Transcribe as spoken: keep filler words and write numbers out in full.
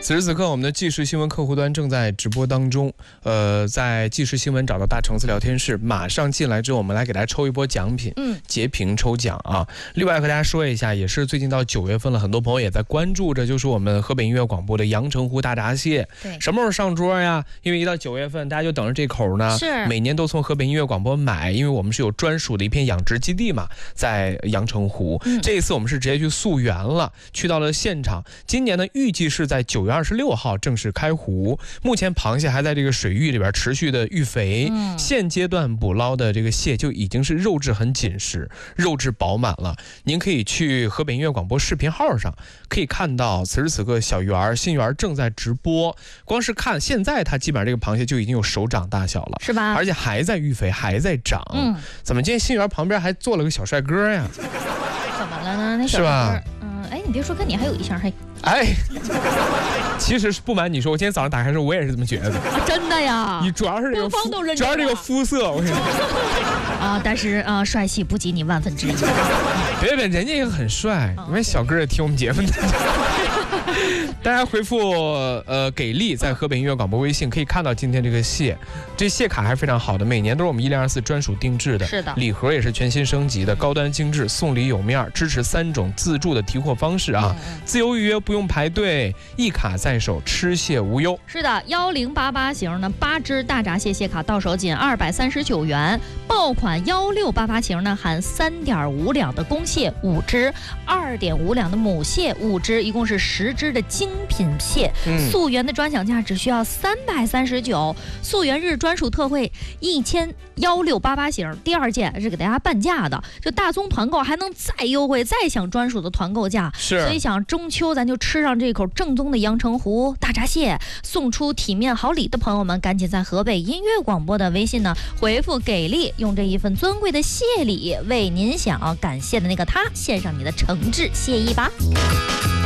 此时此刻，我们的即时新闻客户端正在直播当中。呃，在即时新闻找到大橙子聊天室，马上进来之后，我们来给大家抽一波奖品，嗯，截屏抽奖啊。另外和大家说一下，也是最近到九月份了，很多朋友也在关注着，就是我们河北音乐广播的阳澄湖大闸蟹，对，什么时候上桌呀？因为一到九月份，大家就等着这口呢。是，每年都从河北音乐广播买，因为我们是有专属的一片养殖基地嘛，在阳澄湖。嗯、这一次我们是直接去溯源了，去到了现场。今年呢，预计是在九月二十六号正式开湖。目前螃蟹还在这个水域里边持续的育肥，嗯、现阶段捕捞的这个蟹就已经是肉质很紧实，肉质饱满了。您可以去河北音乐广播视频号上可以看到，此时此刻小园新园正在直播。光是看现在，它基本上这个螃蟹就已经有手掌大小了，是吧？而且还在育肥，还在长。嗯，怎么今天新园旁边还坐了个小帅哥呀？ 怎么了呢？那小是吧？ 嗯，哎，你别说，跟你还有一项还。 哎，其实是不瞒你说，我今天早上打开的时候，我也是这么觉得。 啊、真的呀？ 你主要是这个肤，主要是这个肤色，我跟你说。 啊，但是啊、呃，帅气不及你万分之一。 别别，人家也很帅，因为小哥也听我们节目的。大家回复呃给力，在河北音乐广播微信可以看到今天这个蟹，这蟹卡还是非常好的，每年都是我们一零二四专属定制的，是的，礼盒也是全新升级的，高端精致，送礼有面，支持三种自助的提货方式啊，嗯、自由预约不用排队，一卡在手，吃蟹无忧。 是的，幺零八八型呢，八只大闸蟹蟹卡到手仅二百三十九元，爆款幺六八八型呢，含三点五两的公蟹五只，二点五两的母蟹五只，一共是十只的精品蟹。嗯、溯源的专享价只需要三百三十九，溯源日专属特惠一千幺六八八型，第二届是给大家半价的，这大宗团购还能再优惠，再享专属的团购价。是，所以想中秋咱就吃上这口正宗的阳澄湖大闸蟹，送出体面好礼的朋友们，赶紧在河北音乐广播的微信呢回复给力，用这一份尊贵的谢礼为您想感谢的那个他献上你的诚挚谢意吧。